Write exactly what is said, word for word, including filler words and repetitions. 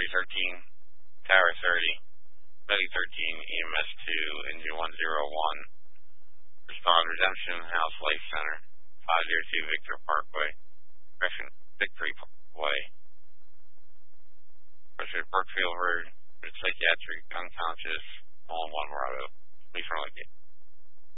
Authority thirteen, Tower thirty, Betty thirteen, E M S two, Engine one oh one. Respond Redemption House Life Center, five oh two Victor Parkway, Correction, Victory Way. Richard Brookfield Road, psychiatric, unconscious, all in one Bravo. Please run like it.